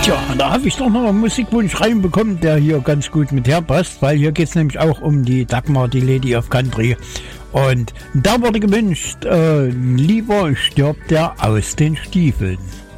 Tja, da habe ich doch noch einen Musikwunsch reinbekommen, der hier ganz gut mit herpasst, weil hier geht es nämlich auch um die Dagmar, die Lady of Country. Und da wurde gewünscht, lieber stirbt er aus den Stiefeln.